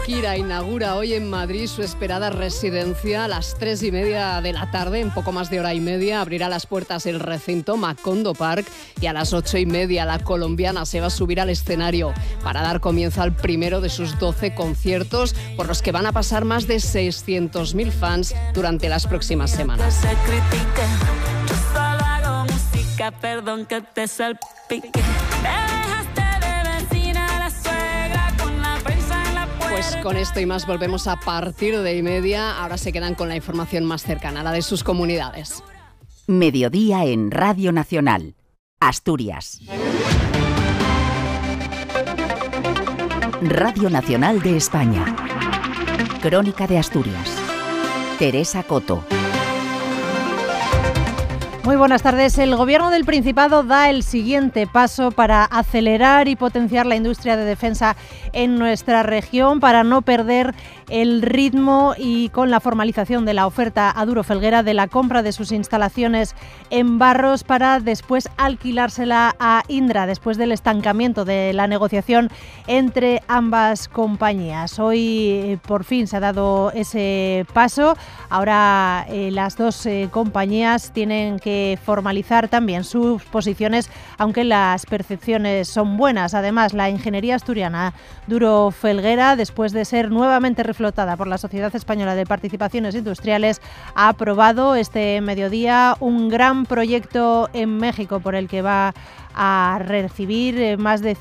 Shakira inaugura hoy en Madrid su esperada residencia a las 3:30 de la tarde. En poco más de hora y media abrirá las puertas el recinto Macondo Park y a las 8:30 la colombiana se va a subir al escenario para dar comienzo al primero de sus 12 conciertos por los que van a pasar más de 600.000 fans durante las próximas semanas. Perdón que te salpique. Pues con esto y más volvemos a partir de 1:30. Ahora se quedan con la información más cercana, la de sus comunidades. Mediodía en Radio Nacional, Asturias. Radio Nacional de España. Crónica de Asturias. Teresa Coto. Muy buenas tardes. El Gobierno del Principado da el siguiente paso para acelerar y potenciar la industria de defensa en nuestra región, para no perder el ritmo y con la formalización de la oferta a Duro Felguera de la compra de sus instalaciones en Barros para después alquilársela a Indra, después del estancamiento de la negociación entre ambas compañías. Hoy por fin se ha dado ese paso. Ahora las dos compañías tienen que formalizar también sus posiciones, aunque las percepciones son buenas. Además, la ingeniería asturiana Duro Felguera, después de ser nuevamente reflotada por la Sociedad Española de Participaciones Industriales, ha aprobado este mediodía un gran proyecto en México por el que va a recibir más de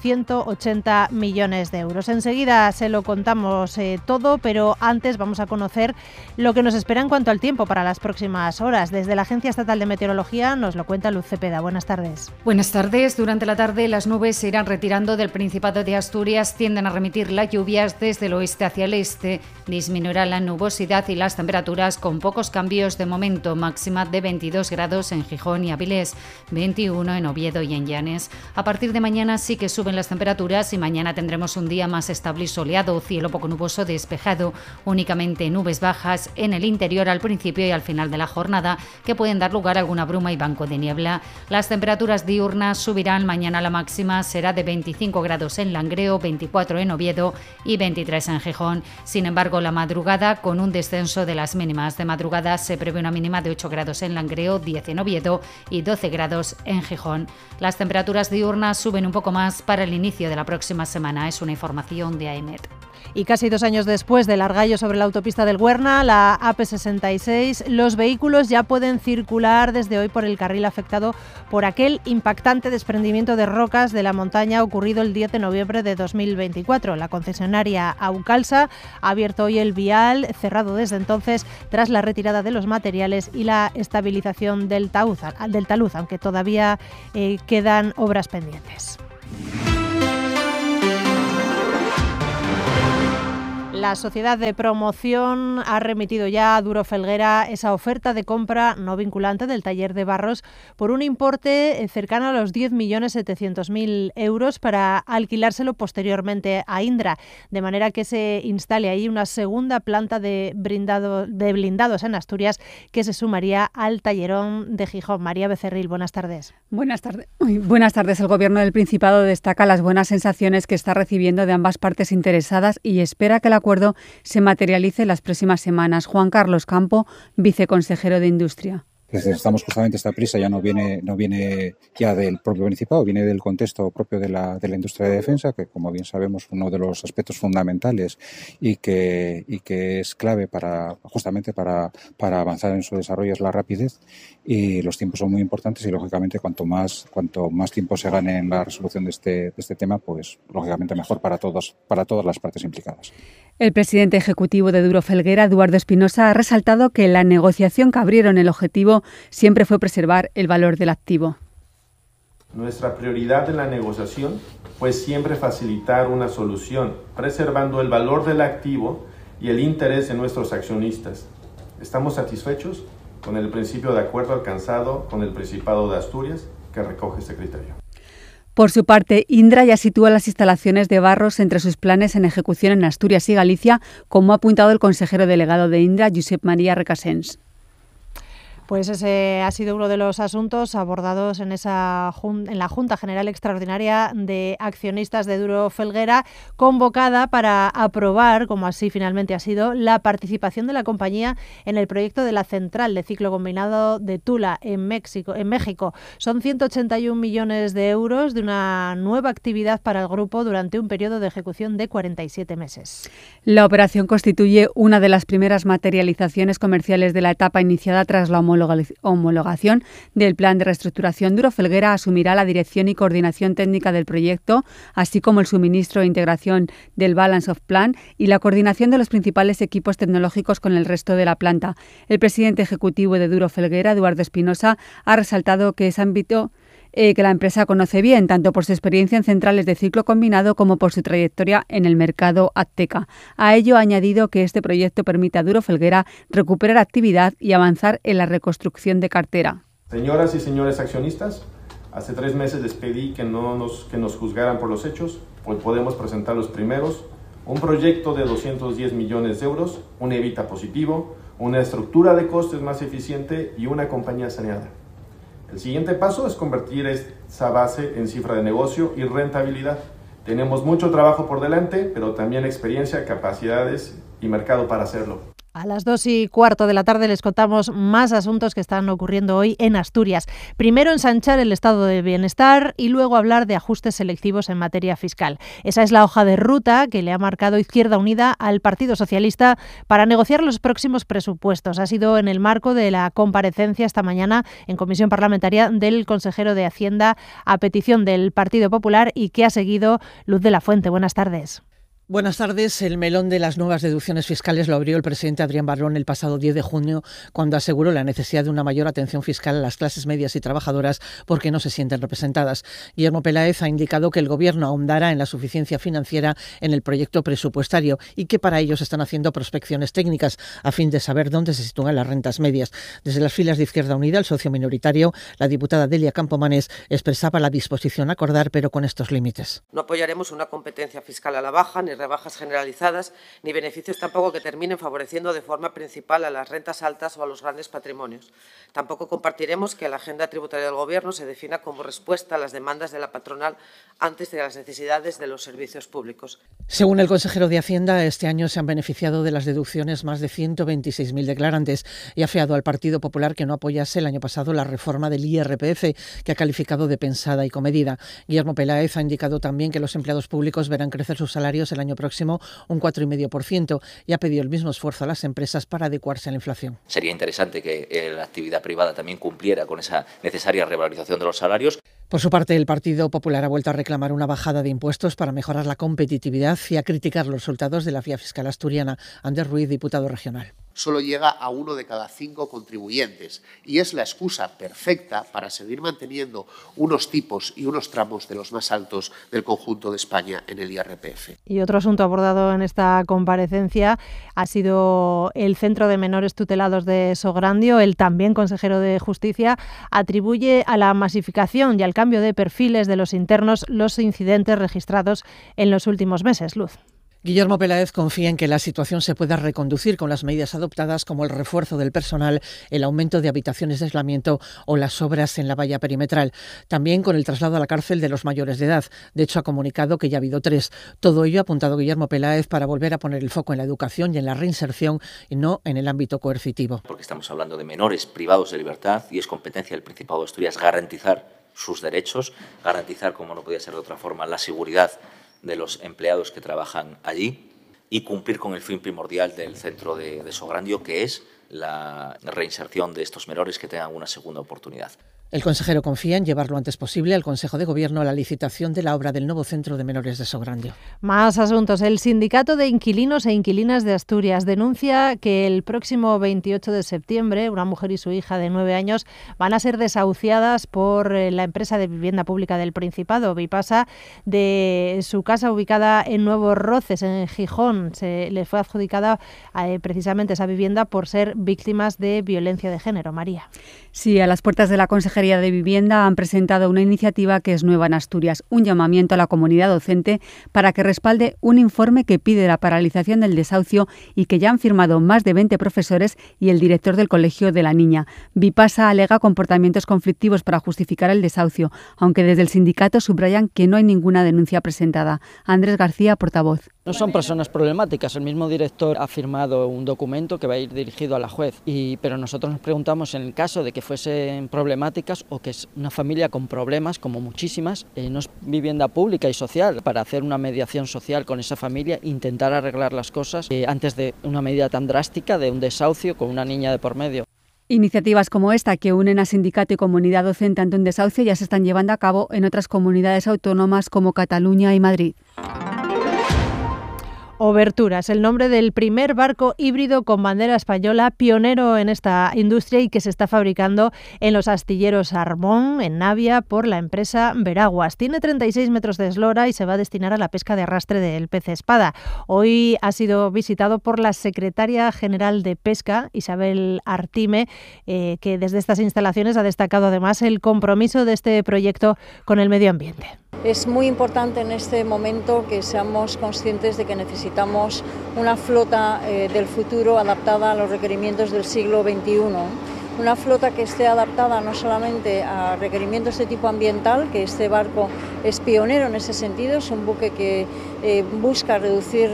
180 millones de euros. Enseguida se lo contamos todo, pero antes vamos a conocer lo que nos espera en cuanto al tiempo para las próximas horas. Desde la Agencia Estatal de Meteorología nos lo cuenta Luz Cepeda. Buenas tardes. Buenas tardes. Durante la tarde las nubes se irán retirando del Principado de Asturias, tienden a remitir las lluvias desde el oeste hacia el este, disminuirá la nubosidad y las temperaturas con pocos cambios de momento, máxima de 22 grados en Gijón y Avilés, 21 en Oviedo y en Llanes. A partir de mañana sí que suben las temperaturas y mañana tendremos un día más estable y soleado, cielo poco nuboso despejado, únicamente nubes bajas en el interior al principio y al final de la jornada que pueden dar lugar a alguna bruma y banco de niebla. Las temperaturas diurnas subirán, mañana la máxima será de 25 grados en Langreo, 24 en Oviedo y 23 en Gijón. Sin embargo, la madrugada con un descenso de las mínimas. De madrugada se prevé una mínima de 8 grados en Langreo, 10 en Oviedo y 12 grados en Gijón. Las temperaturas diurnas suben un poco más para el inicio de la próxima semana. Es una información de AEMET. Y casi 2 años después del argallo sobre la autopista del Güerna, la AP66, los vehículos ya pueden circular desde hoy por el carril afectado por aquel impactante desprendimiento de rocas de la montaña ocurrido el 10 de noviembre de 2024. La concesionaria Aucalsa ha abierto hoy el vial, cerrado desde entonces tras la retirada de los materiales y la estabilización del talud, aunque todavía quedan obras pendientes. La Sociedad de Promoción ha remitido ya a Duro Felguera esa oferta de compra no vinculante del taller de Barros por un importe cercano a los 10.700.000 euros para alquilárselo posteriormente a Indra, de manera que se instale ahí una segunda planta de blindados en Asturias que se sumaría al tallerón de Gijón. María Becerril, buenas tardes. Buenas tardes. El Gobierno del Principado destaca las buenas sensaciones que está recibiendo de ambas partes interesadas y espera que el acuerdo se materialice en las próximas semanas. Juan Carlos Campo, viceconsejero de Industria. Estamos justamente, esta prisa ya no viene ya del propio Principado, viene del contexto propio de la industria de defensa, que como bien sabemos es uno de los aspectos fundamentales y que es clave justamente para avanzar en su desarrollo, es la rapidez, y los tiempos son muy importantes y lógicamente cuanto más tiempo se gane en la resolución de este tema, pues lógicamente mejor para todas las partes implicadas. El presidente ejecutivo de Duro Felguera, Eduardo Espinosa, ha resaltado que la negociación que abrieron el objetivo siempre fue preservar el valor del activo. Nuestra prioridad en la negociación fue siempre facilitar una solución, preservando el valor del activo y el interés de nuestros accionistas. Estamos satisfechos con el principio de acuerdo alcanzado con el Principado de Asturias, que recoge este criterio. Por su parte, Indra ya sitúa las instalaciones de Barros entre sus planes en ejecución en Asturias y Galicia, como ha apuntado el consejero delegado de Indra, Josep María Recasens. Pues ese ha sido uno de los asuntos abordados en la Junta General Extraordinaria de Accionistas de Duro Felguera, convocada para aprobar, como así finalmente ha sido, la participación de la compañía en el proyecto de la central de ciclo combinado de Tula, en México. Son 181 millones de euros de una nueva actividad para el grupo durante un periodo de ejecución de 47 meses. La operación constituye una de las primeras materializaciones comerciales de la etapa iniciada tras la homologación del plan de reestructuración. Duro Felguera asumirá la dirección y coordinación técnica del proyecto, así como el suministro e integración del Balance of Plant y la coordinación de los principales equipos tecnológicos con el resto de la planta. El presidente ejecutivo de Duro Felguera, Eduardo Espinosa, ha resaltado que ese ámbito que la empresa conoce bien, tanto por su experiencia en centrales de ciclo combinado como por su trayectoria en el mercado azteca. A ello ha añadido que este proyecto permite a Duro Felguera recuperar actividad y avanzar en la reconstrucción de cartera. Señoras y señores accionistas, hace 3 meses les pedí que nos juzgaran por los hechos. Hoy podemos presentar los primeros. Un proyecto de 210 millones de euros, un EBITDA positivo, una estructura de costes más eficiente y una compañía saneada. El siguiente paso es convertir esa base en cifra de negocio y rentabilidad. Tenemos mucho trabajo por delante, pero también experiencia, capacidades y mercado para hacerlo. A las 2:15 de la tarde les contamos más asuntos que están ocurriendo hoy en Asturias. Primero, ensanchar el estado de bienestar y luego hablar de ajustes selectivos en materia fiscal. Esa es la hoja de ruta que le ha marcado Izquierda Unida al Partido Socialista para negociar los próximos presupuestos. Ha sido en el marco de la comparecencia esta mañana en comisión parlamentaria del consejero de Hacienda a petición del Partido Popular y que ha seguido Luz de la Fuente. Buenas tardes. Buenas tardes. El melón de las nuevas deducciones fiscales lo abrió el presidente Adrián Barrón el pasado 10 de junio, cuando aseguró la necesidad de una mayor atención fiscal a las clases medias y trabajadoras porque no se sienten representadas. Guillermo Peláez ha indicado que el Gobierno ahondará en la suficiencia financiera en el proyecto presupuestario y que para ello se están haciendo prospecciones técnicas a fin de saber dónde se sitúan las rentas medias. Desde las filas de Izquierda Unida, el socio minoritario, la diputada Delia Campomanes, expresaba la disposición a acordar, pero con estos límites. No apoyaremos una competencia fiscal a la baja, ni rebajas generalizadas, ni beneficios tampoco que terminen favoreciendo de forma principal a las rentas altas o a los grandes patrimonios. Tampoco compartiremos que la agenda tributaria del Gobierno se defina como respuesta a las demandas de la patronal antes de las necesidades de los servicios públicos. Según el consejero de Hacienda, este año se han beneficiado de las deducciones más de 126.000 declarantes y ha afeado al Partido Popular que no apoyase el año pasado la reforma del IRPF, que ha calificado de pensada y comedida. Guillermo Peláez ha indicado también que los empleados públicos verán crecer sus salarios el año próximo un 4,5% y ha pedido el mismo esfuerzo a las empresas para adecuarse a la inflación. Sería interesante que la actividad privada también cumpliera con esa necesaria revalorización de los salarios. Por su parte, el Partido Popular ha vuelto a reclamar una bajada de impuestos para mejorar la competitividad y a criticar los resultados de la vía fiscal asturiana. Ander Ruiz, diputado regional. Solo llega a 1 de cada 5 contribuyentes y es la excusa perfecta para seguir manteniendo unos tipos y unos tramos de los más altos del conjunto de España en el IRPF. Y otro asunto abordado en esta comparecencia ha sido el Centro de Menores Tutelados de Sograndio. El también consejero de Justicia atribuye a la masificación y al cambio de perfiles de los internos los incidentes registrados en los últimos meses. Luz. Guillermo Peláez confía en que la situación se pueda reconducir con las medidas adoptadas como el refuerzo del personal, el aumento de habitaciones de aislamiento o las obras en la valla perimetral. También con el traslado a la cárcel de los mayores de edad. De hecho, ha comunicado que ya ha habido 3. Todo ello ha apuntado Guillermo Peláez para volver a poner el foco en la educación y en la reinserción y no en el ámbito coercitivo. Porque estamos hablando de menores privados de libertad y es competencia del Principado de Asturias garantizar sus derechos, garantizar, como no podía ser de otra forma, la seguridad de los empleados que trabajan allí y cumplir con el fin primordial del centro de Sograndio, que es la reinserción de estos menores que tengan una segunda oportunidad. El consejero confía en llevar lo antes posible al Consejo de Gobierno la licitación de la obra del nuevo centro de menores de Sograndio. Más asuntos. El Sindicato de Inquilinos e Inquilinas de Asturias denuncia que el próximo 28 de septiembre una mujer y su hija de 9 años van a ser desahuciadas por la empresa de vivienda pública del Principado, Vipasa, de su casa ubicada en Nuevos Roces, en Gijón. Se les fue adjudicada precisamente esa vivienda por ser víctimas de violencia de género. María. Sí, a las puertas de la Consejería Consejería de Vivienda han presentado una iniciativa que es nueva en Asturias, un llamamiento a la comunidad docente para que respalde un informe que pide la paralización del desahucio y que ya han firmado más de 20 profesores y el director del colegio de la niña. Vipasa alega comportamientos conflictivos para justificar el desahucio, aunque desde el sindicato subrayan que no hay ninguna denuncia presentada. Andrés García, portavoz. No son personas problemáticas, el mismo director ha firmado un documento que va a ir dirigido a la juez, pero nosotros nos preguntamos en el caso de que fuesen problemáticas o que es una familia con problemas, como muchísimas, no es vivienda pública y social, para hacer una mediación social con esa familia, intentar arreglar las cosas antes de una medida tan drástica de un desahucio con una niña de por medio. Iniciativas como esta, que unen a sindicato y comunidad docente ante un desahucio, ya se están llevando a cabo en otras comunidades autónomas como Cataluña y Madrid. Oberturas, el nombre del primer barco híbrido con bandera española, pionero en esta industria y que se está fabricando en los astilleros Armón, en Navia, por la empresa Veraguas. Tiene 36 metros de eslora y se va a destinar a la pesca de arrastre del pez espada. Hoy ha sido visitado por la secretaria general de Pesca, Isabel Artime, que desde estas instalaciones ha destacado además el compromiso de este proyecto con el medio ambiente. Es muy importante en este momento que seamos conscientes de que necesitamos una flota del futuro adaptada a los requerimientos del siglo XXI. Una flota que esté adaptada no solamente a requerimientos de tipo ambiental, que este barco es pionero en ese sentido, es un buque que busca reducir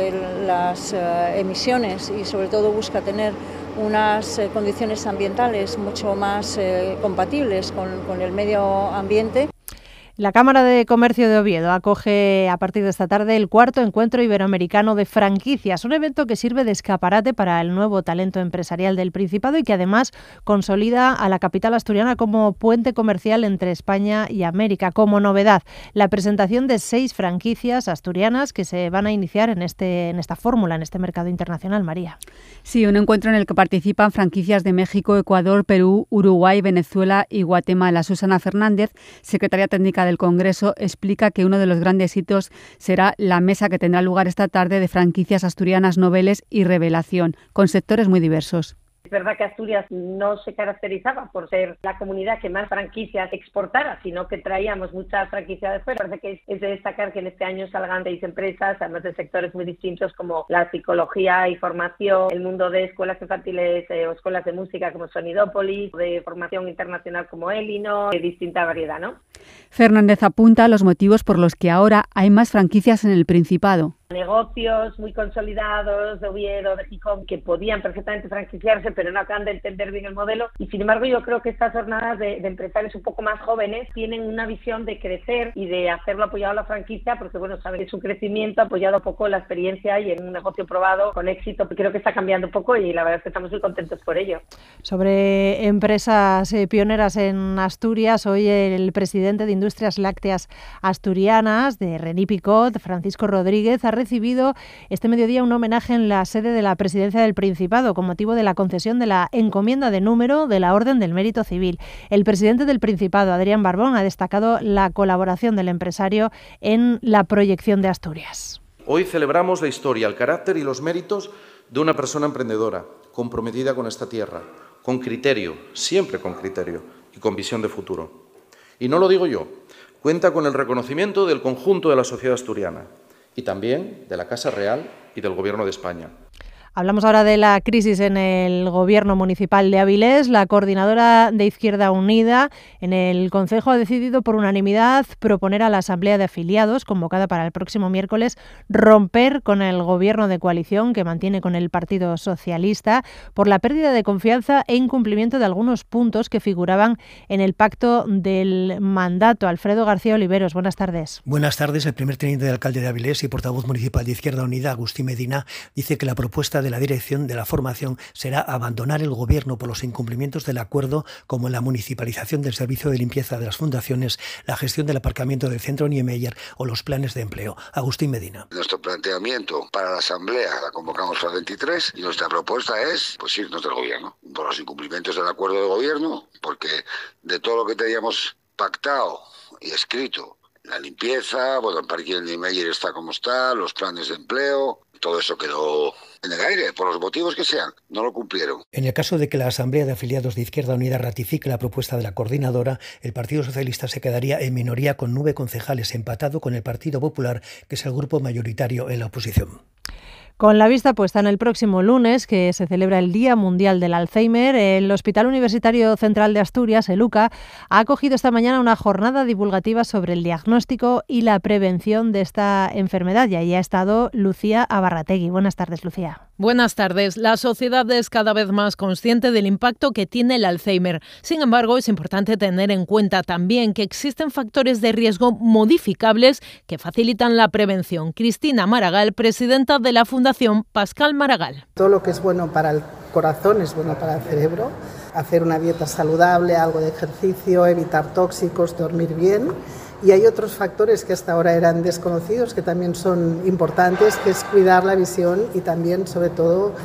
las emisiones y sobre todo busca tener unas condiciones ambientales mucho más compatibles con el medio ambiente. La Cámara de Comercio de Oviedo acoge a partir de esta tarde el 4º Encuentro Iberoamericano de Franquicias, un evento que sirve de escaparate para el nuevo talento empresarial del Principado y que además consolida a la capital asturiana como puente comercial entre España y América. Como novedad, la presentación de 6 franquicias asturianas que se van a iniciar en esta fórmula, en este mercado internacional. María. Sí, un encuentro en el que participan franquicias de México, Ecuador, Perú, Uruguay, Venezuela y Guatemala. Susana Fernández, secretaria técnica del Congreso, explica que uno de los grandes hitos será la mesa que tendrá lugar esta tarde de franquicias asturianas Noveles y Revelación, con sectores muy diversos. Es verdad que Asturias no se caracterizaba por ser la comunidad que más franquicias exportara, sino que traíamos muchas franquicias de fuera. Parece que es de destacar que en este año salgan 6 empresas, además de sectores muy distintos como la psicología y formación, el mundo de escuelas infantiles o escuelas de música como Sonidópolis, de formación internacional como Elino, de distinta variedad, ¿no? Fernández apunta a los motivos por los que ahora hay más franquicias en el Principado. Negocios muy consolidados de Oviedo, de Gijón, que podían perfectamente franquiciarse, pero no acaban de entender bien el modelo. Y sin embargo, yo creo que estas jornadas de empresarios un poco más jóvenes tienen una visión de crecer y de hacerlo apoyado a la franquicia, porque bueno, saben que es un crecimiento apoyado un poco en la experiencia y en un negocio probado con éxito. Creo que está cambiando un poco y la verdad es que estamos muy contentos por ello. Sobre empresas pioneras en Asturias, hoy el presidente de Industrias Lácteas Asturianas, de René Picot, Francisco Rodríguez, ha recibido este mediodía un homenaje en la sede de la Presidencia del Principado con motivo de la concesión de la encomienda de número de la Orden del Mérito Civil. El presidente del Principado, Adrián Barbón, ha destacado la colaboración del empresario en la proyección de Asturias. Hoy celebramos la historia, el carácter y los méritos de una persona emprendedora, comprometida con esta tierra, con criterio, siempre con criterio y con visión de futuro. Y no lo digo yo, cuenta con el reconocimiento del conjunto de la sociedad asturiana y también de la Casa Real y del Gobierno de España. Hablamos ahora de la crisis en el Gobierno Municipal de Avilés. La coordinadora de Izquierda Unida en el Concejo ha decidido por unanimidad proponer a la Asamblea de Afiliados, convocada para el próximo miércoles, romper con el Gobierno de coalición que mantiene con el Partido Socialista por la pérdida de confianza e incumplimiento de algunos puntos que figuraban en el pacto del mandato. Alfredo García Oliveros, buenas tardes. Buenas tardes. El primer teniente de alcalde de Avilés y portavoz municipal de Izquierda Unida, Agustín Medina, dice que la propuesta de la dirección de la formación será abandonar el Gobierno por los incumplimientos del acuerdo, como la municipalización del servicio de limpieza de las fundaciones, la gestión del aparcamiento del centro Niemeyer o los planes de empleo. Agustín Medina. Nuestro planteamiento para la Asamblea la convocamos al 23 y nuestra propuesta es irnos del Gobierno por los incumplimientos del acuerdo de Gobierno, porque de todo lo que teníamos pactado y escrito La limpieza, bueno, el parking de Meyer está como está, los planes de empleo, todo eso quedó en el aire, por los motivos que sean, no lo cumplieron. En el caso de que la Asamblea de Afiliados de Izquierda Unida ratifique la propuesta de la coordinadora, el Partido Socialista se quedaría en minoría con 9 concejales, empatado con el Partido Popular, que es el grupo mayoritario en la oposición. Con la vista puesta en el próximo lunes, que se celebra el Día Mundial del Alzheimer, el Hospital Universitario Central de Asturias, el UCA, ha acogido esta mañana una jornada divulgativa sobre el diagnóstico y la prevención de esta enfermedad. Y ahí ha estado Lucía Abarrategui. Buenas tardes, Lucía. Buenas tardes. La sociedad es cada vez más consciente del impacto que tiene el Alzheimer. Sin embargo, es importante tener en cuenta también que existen factores de riesgo modificables que facilitan la prevención. Cristina Maragall, presidenta de la Fundación Pascal Maragall. Todo lo que es bueno para el corazón es bueno para el cerebro. Hacer una dieta saludable, algo de ejercicio, evitar tóxicos, dormir bien. Y hay otros factores que hasta ahora eran desconocidos que también son importantes, que es cuidar la visión y también, sobre todo,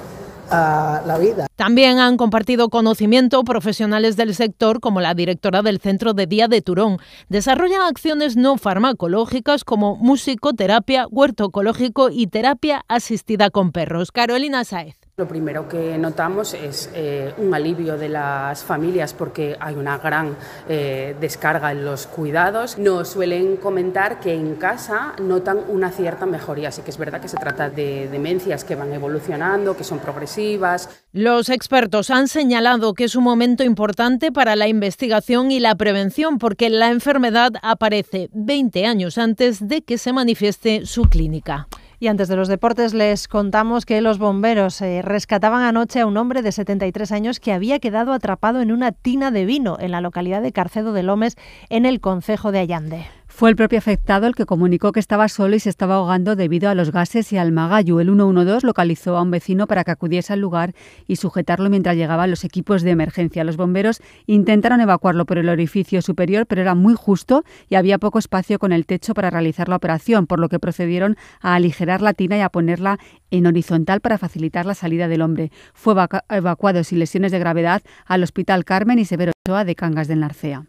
la vida. También han compartido conocimiento profesionales del sector, como la directora del Centro de Día de Turón. Desarrollan acciones no farmacológicas como musicoterapia, huerto ecológico y terapia asistida con perros. Carolina Sáez. Lo primero que notamos es un alivio de las familias porque hay una gran descarga en los cuidados. Nos suelen comentar que en casa notan una cierta mejoría. Así que es verdad que se trata de demencias que van evolucionando, que son progresivas. Los expertos han señalado que es un momento importante para la investigación y la prevención porque la enfermedad aparece 20 años antes de que se manifieste su clínica. Y antes de los deportes les contamos que los bomberos rescataban anoche a un hombre de 73 años que había quedado atrapado en una tina de vino en la localidad de Carcedo de Lomes, en el concejo de Allande. Fue el propio afectado el que comunicó que estaba solo y se estaba ahogando debido a los gases y al magallo. El 112 localizó a un vecino para que acudiese al lugar y sujetarlo mientras llegaban los equipos de emergencia. Los bomberos intentaron evacuarlo por el orificio superior, pero era muy justo y había poco espacio con el techo para realizar la operación, por lo que procedieron a aligerar la tina y a ponerla en horizontal para facilitar la salida del hombre. Fue evacuado sin lesiones de gravedad al Hospital Carmen y Severo Ochoa de Cangas del Narcea.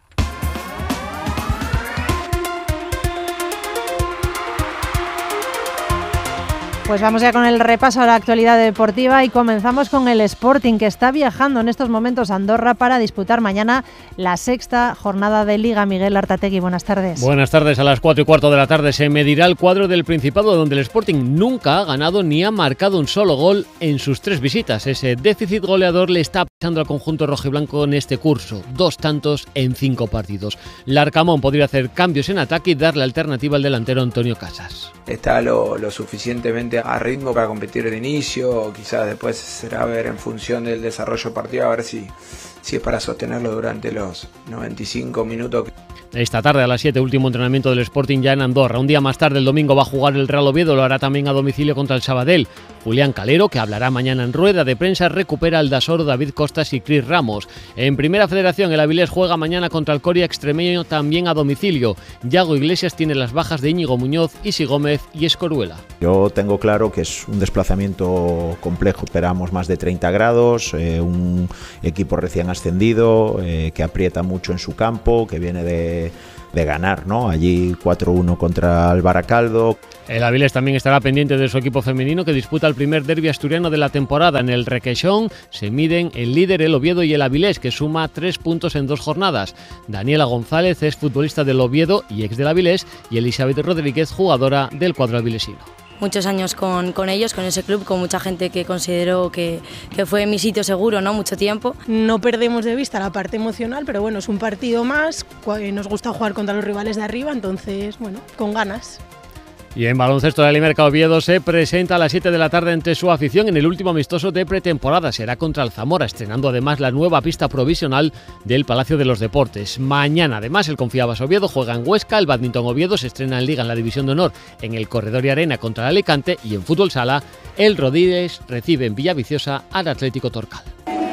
Pues vamos ya con el repaso a la actualidad deportiva y comenzamos con el Sporting, que está viajando en estos momentos a Andorra para disputar mañana la 6ª jornada de Liga. Miguel Artategui, buenas tardes. Buenas tardes. A las 4:15 de la tarde se medirá el cuadro del Principado, donde el Sporting nunca ha ganado ni ha marcado un solo gol en sus 3 visitas. Ese déficit goleador le está pasando al conjunto rojiblanco en este curso, 2 tantos en 5 partidos. Larcamón podría hacer cambios en ataque y darle alternativa al delantero Antonio Casas. Está lo suficientemente a ritmo para competir de inicio, quizás después será ver en función del desarrollo del partido, a ver si es para sostenerlo durante los 95 minutos. Esta tarde a las 7, último entrenamiento del Sporting ya en Andorra. Un día más tarde, el domingo, va a jugar el Real Oviedo, lo hará también a domicilio contra el Sabadell. Julián Calero, que hablará mañana en rueda de prensa, recupera al Dasoro, David Costas y Cris Ramos. En Primera Federación, el Avilés juega mañana contra el Coria Extremeño, también a domicilio. Yago Iglesias tiene las bajas de Íñigo Muñoz, Isi Gómez y Escoruela. Yo tengo claro que es un desplazamiento complejo, esperamos más de 30 grados, un equipo recién ascendido, que aprieta mucho en su campo, que viene de ganar, ¿no? Allí 4-1 contra el Baracaldo. El Avilés también estará pendiente de su equipo femenino, que disputa el primer derbi asturiano de la temporada. En el Requeixón se miden el líder, el Oviedo, y el Avilés, que suma 3 puntos en 2 jornadas. Daniela González es futbolista del Oviedo y ex del Avilés, y Elizabeth Rodríguez, jugadora del cuadro avilesino. Muchos años con ellos, con ese club, con mucha gente que considero que fue mi sitio seguro, ¿no? Mucho tiempo. No perdemos de vista la parte emocional, pero bueno, es un partido más, nos gusta jugar contra los rivales de arriba, entonces, bueno, con ganas. Y en baloncesto, la Limerca Oviedo se presenta a las 7 de la tarde ante su afición en el último amistoso de pretemporada. Será contra el Zamora, estrenando además la nueva pista provisional del Palacio de los Deportes. Mañana, además, el Confiabas Oviedo juega en Huesca, el Badminton Oviedo se estrena en Liga en la División de Honor en el Corredor y Arena contra el Alicante, y en Fútbol Sala, el Rodríguez recibe en Villaviciosa al Atlético Torcal.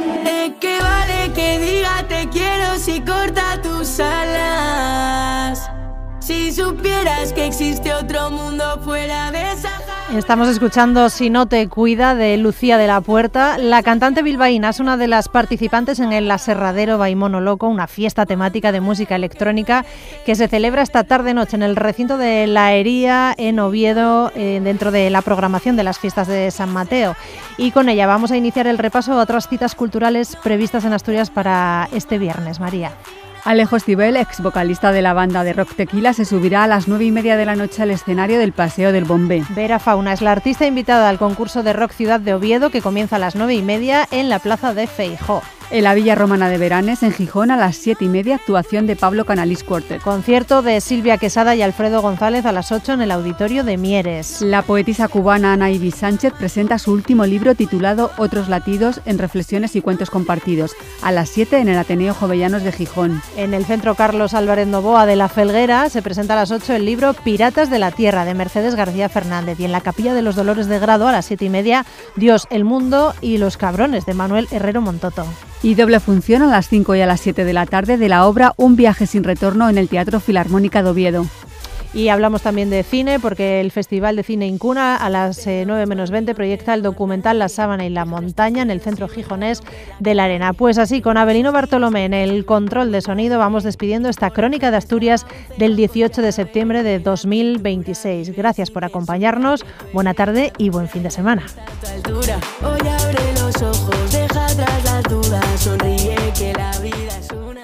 ¿Qué vale que diga te quiero si corta tus alas? Si supieras que existe otro mundo fuera de esa... Estamos escuchando Si no te cuida, de Lucía de la Puerta. La cantante bilbaína es una de las participantes en el Aserradero Baimono Loco, una fiesta temática de música electrónica que se celebra esta tarde-noche en el recinto de La Hería en Oviedo, dentro de la programación de las fiestas de San Mateo. Y con ella vamos a iniciar el repaso a otras citas culturales previstas en Asturias para este viernes. María. Alejo Stivel, ex vocalista de la banda de rock Tequila, se subirá a las 9:30 de la noche al escenario del Paseo del Bombé. Vera Fauna es la artista invitada al concurso de rock Ciudad de Oviedo, que comienza a las 9:30 en la plaza de Feijóo. En la Villa Romana de Beranes, en Gijón, a las 7:30, actuación de Pablo Canalis Quartet. Concierto de Silvia Quesada y Alfredo González a las 8 en el Auditorio de Mieres. La poetisa cubana Ana Ibis Sánchez presenta su último libro titulado Otros latidos, en reflexiones y cuentos compartidos, a las 7 en el Ateneo Jovellanos de Gijón. En el Centro Carlos Álvarez Novoa de La Felguera se presenta a las 8 el libro Piratas de la Tierra, de Mercedes García Fernández. Y en la Capilla de los Dolores de Grado, a las 7:30, Dios, el mundo y los cabrones, de Manuel Herrero Montoto. Y doble función a las 5 y a las 7 de la tarde de la obra Un viaje sin retorno en el Teatro Filarmónica de Oviedo. Y hablamos también de cine, porque el Festival de Cine Incuna a las 9:20 proyecta el documental La Sábana y la Montaña en el Centro Gijonés de la Arena. Pues así, con Abelino Bartolomé en el control de sonido, vamos despidiendo esta crónica de Asturias del 18 de septiembre de 2026. Gracias por acompañarnos, buena tarde y buen fin de semana. Hoy abre los ojos, deja atrás las dudas, sonríe que la vida es una.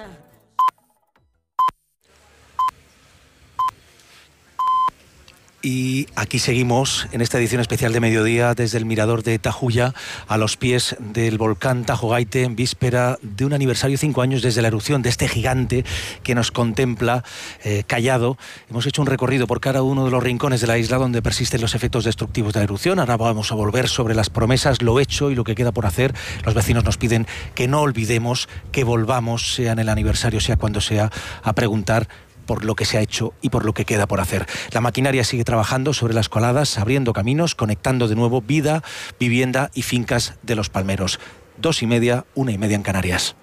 Y aquí seguimos en esta edición especial de Mediodía desde el mirador de Tajuya, a los pies del volcán Tajo Gaite, en víspera de un aniversario, 5 años desde la erupción de este gigante que nos contempla callado. Hemos hecho un recorrido por cada uno de los rincones de la isla donde persisten los efectos destructivos de la erupción. Ahora vamos a volver sobre las promesas, lo hecho y lo que queda por hacer. Los vecinos nos piden que no olvidemos, que volvamos, sea en el aniversario, sea cuando sea, a preguntar por lo que se ha hecho y por lo que queda por hacer. La maquinaria sigue trabajando sobre las coladas, abriendo caminos, conectando de nuevo vida, vivienda y fincas de los palmeros. 2:30, 1:30 en Canarias.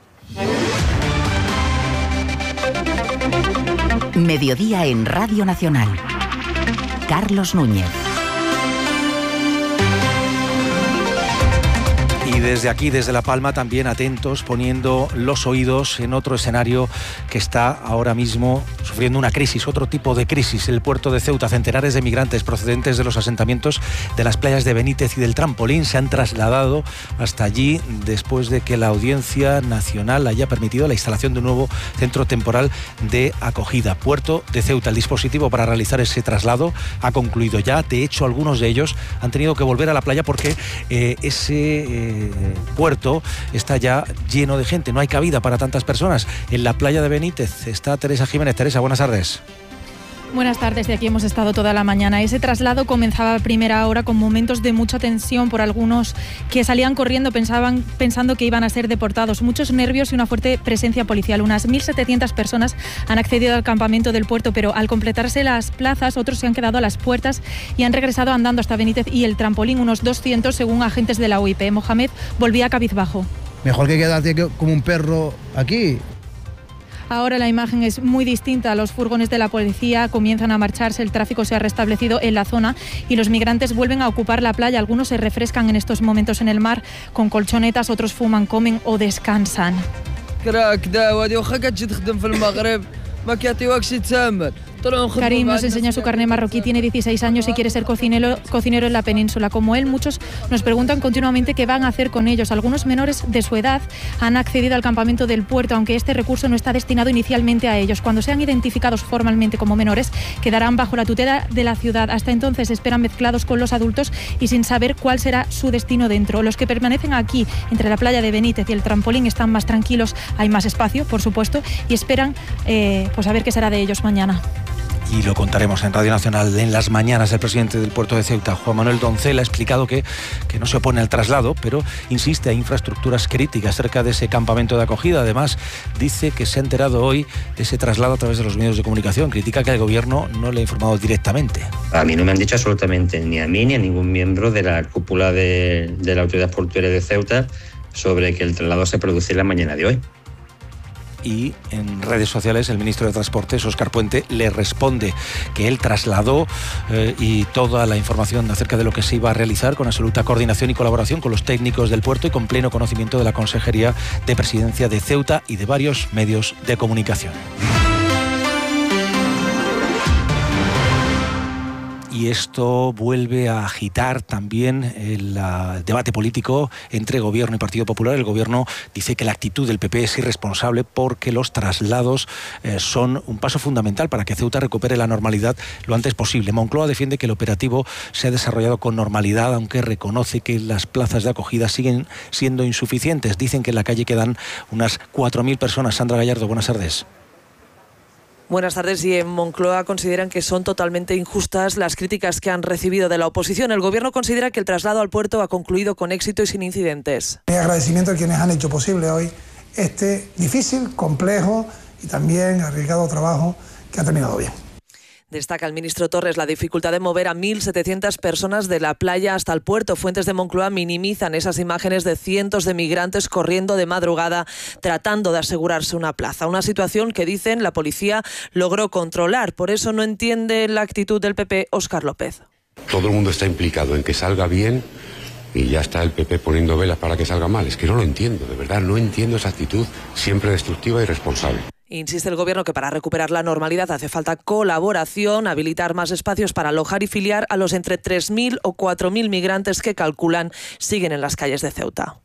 Mediodía en Radio Nacional. Carlos Núñez. Y desde aquí, desde La Palma, también atentos, poniendo los oídos en otro escenario que está ahora mismo sufriendo una crisis, otro tipo de crisis. El puerto de Ceuta, centenares de migrantes procedentes de los asentamientos de las playas de Benítez y del Trampolín se han trasladado hasta allí después de que la Audiencia Nacional haya permitido la instalación de un nuevo centro temporal de acogida. Puerto de Ceuta, el dispositivo para realizar ese traslado ha concluido ya. De hecho, algunos de ellos han tenido que volver a la playa porque ese puerto está ya lleno de gente, no hay cabida para tantas personas. En la playa de Benítez está Teresa Jiménez. Teresa, buenas tardes. Buenas tardes, de aquí hemos estado toda la mañana. Ese traslado comenzaba a primera hora con momentos de mucha tensión por algunos que salían corriendo pensando que iban a ser deportados. Muchos nervios y una fuerte presencia policial. Unas 1.700 personas han accedido al campamento del puerto, pero al completarse las plazas, otros se han quedado a las puertas y han regresado andando hasta Benítez y el Trampolín, unos 200 según agentes de la UIP. Mohamed volvía cabizbajo. Mejor que quedarte como un perro aquí. Ahora la imagen es muy distinta. Los furgones de la policía comienzan a marcharse, el tráfico se ha restablecido en la zona y los migrantes vuelven a ocupar la playa. Algunos se refrescan en estos momentos en el mar con colchonetas, otros fuman, comen o descansan. Karim nos enseña su carné marroquí, tiene 16 años y quiere ser cocinero en la península. Como él, muchos nos preguntan continuamente qué van a hacer con ellos. Algunos menores de su edad han accedido al campamento del puerto, aunque este recurso no está destinado inicialmente a ellos. Cuando sean identificados formalmente como menores, quedarán bajo la tutela de la ciudad. Hasta entonces esperan mezclados con los adultos y sin saber cuál será su destino dentro. Los que permanecen aquí, entre la playa de Benítez y el Trampolín, están más tranquilos, hay más espacio, por supuesto, y esperan pues a ver qué será de ellos mañana. Y lo contaremos en Radio Nacional en las mañanas. El presidente del puerto de Ceuta, Juan Manuel Doncel, ha explicado que no se opone al traslado, pero insiste a infraestructuras críticas cerca de ese campamento de acogida. Además, dice que se ha enterado hoy de ese traslado a través de los medios de comunicación. Critica que el gobierno no le ha informado directamente. A mí no me han dicho absolutamente, ni a mí ni a ningún miembro de la cúpula de la Autoridad Portuaria de Ceuta, sobre que el traslado se produciera la mañana de hoy. y en redes sociales el ministro de Transportes, Óscar Puente, le responde que él trasladó y toda la información acerca de lo que se iba a realizar con absoluta coordinación y colaboración con los técnicos del puerto y con pleno conocimiento de la Consejería de Presidencia de Ceuta y de varios medios de comunicación. Y esto vuelve a agitar también el debate político entre Gobierno y Partido Popular. El Gobierno dice que la actitud del PP es irresponsable porque los traslados son un paso fundamental para que Ceuta recupere la normalidad lo antes posible. Moncloa defiende que el operativo se ha desarrollado con normalidad, aunque reconoce que las plazas de acogida siguen siendo insuficientes. Dicen que en la calle quedan unas 4.000 personas. Sandra Gallardo, buenas tardes. Buenas tardes. Y en Moncloa consideran que son totalmente injustas las críticas que han recibido de la oposición. El Gobierno considera que el traslado al puerto ha concluido con éxito y sin incidentes. Mi agradecimiento a quienes han hecho posible hoy este difícil, complejo y también arriesgado trabajo que ha terminado bien. Destaca el ministro Torres la dificultad de mover a 1.700 personas de la playa hasta el puerto. Fuentes de Moncloa minimizan esas imágenes de cientos de migrantes corriendo de madrugada tratando de asegurarse una plaza. Una situación que, dicen, la policía logró controlar. Por eso no entiende la actitud del PP Óscar López. Todo el mundo está implicado en que salga bien y ya está el PP poniendo velas para que salga mal. Es que no lo entiendo, de verdad, no entiendo esa actitud siempre destructiva y irresponsable. Insiste el Gobierno que para recuperar la normalidad hace falta colaboración, habilitar más espacios para alojar y filiar a los entre 3.000 o 4.000 migrantes que calculan siguen en las calles de Ceuta.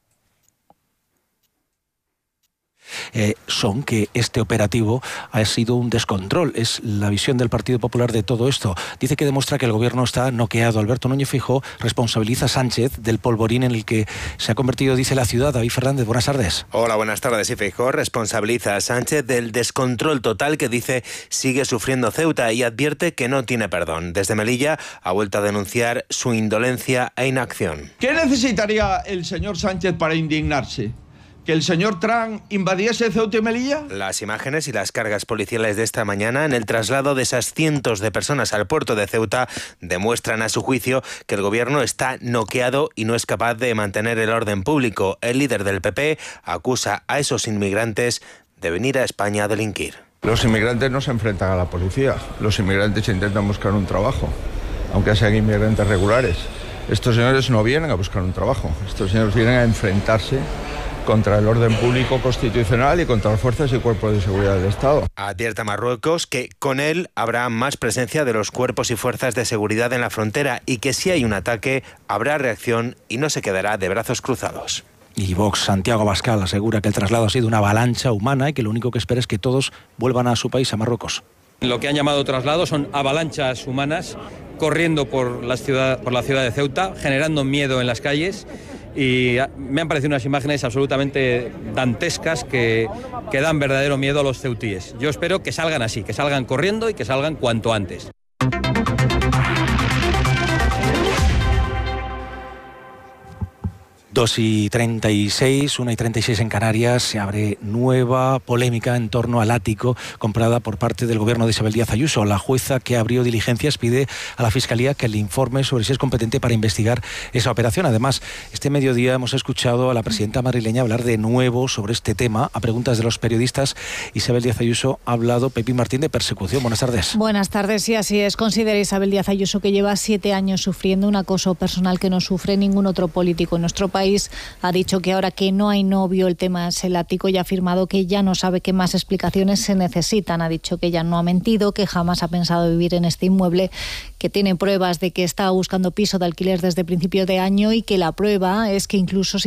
Son que este operativo ha sido un descontrol. Es la visión del Partido Popular de todo esto. Dice que demuestra que el Gobierno está noqueado. Alberto Núñez Feijóo responsabiliza a Sánchez del polvorín en el que se ha convertido, dice, la ciudad. David Fernández, buenas tardes. Hola, buenas tardes. Y Feijóo responsabiliza a Sánchez del descontrol total que dice sigue sufriendo Ceuta y advierte que no tiene perdón. Desde Melilla ha vuelto a denunciar su indolencia e inacción. ¿Qué necesitaría el señor Sánchez para indignarse? ¿Que el señor Trump invadiese Ceuta y Melilla? Las imágenes y las cargas policiales de esta mañana en el traslado de esas cientos de personas al puerto de Ceuta demuestran a su juicio que el Gobierno está noqueado y no es capaz de mantener el orden público. El líder del PP acusa a esos inmigrantes de venir a España a delinquir. Los inmigrantes no se enfrentan a la policía. Los inmigrantes intentan buscar un trabajo, aunque sean inmigrantes regulares. Estos señores no vienen a buscar un trabajo. Estos señores vienen a enfrentarse contra el orden público constitucional y contra las fuerzas y cuerpos de seguridad del Estado. Advierte Marruecos que con él habrá más presencia de los cuerpos y fuerzas de seguridad en la frontera y que si hay un ataque habrá reacción y no se quedará de brazos cruzados. Y Vox, Santiago Abascal, asegura que el traslado ha sido una avalancha humana y que lo único que espera es que todos vuelvan a su país, a Marruecos. Lo que han llamado traslado son avalanchas humanas corriendo por la ciudad de Ceuta, generando miedo en las calles. Y me han parecido unas imágenes absolutamente dantescas que dan verdadero miedo a los ceutíes. Yo espero que salgan así, que salgan corriendo y que salgan cuanto antes. 2:36, 1:36 en Canarias, se abre nueva polémica en torno al ático comprada por parte del Gobierno de Isabel Díaz Ayuso. La jueza que abrió diligencias pide a la Fiscalía que le informe sobre si es competente para investigar esa operación. Además, este mediodía hemos escuchado a la presidenta madrileña hablar de nuevo sobre este tema. A preguntas de los periodistas, Isabel Díaz Ayuso ha hablado, Pepi Martín, de persecución. Buenas tardes. Buenas tardes, sí, así es. Considera Isabel Díaz Ayuso que lleva 7 años sufriendo un acoso personal que no sufre ningún otro político en nuestro país. Ha dicho que ahora que no hay novio el tema es el ático y ha afirmado que ya no sabe qué más explicaciones se necesitan. Ha dicho que ella no ha mentido, que jamás ha pensado vivir en este inmueble, que tiene pruebas de que está buscando piso de alquiler desde principio de año y que la prueba es que incluso si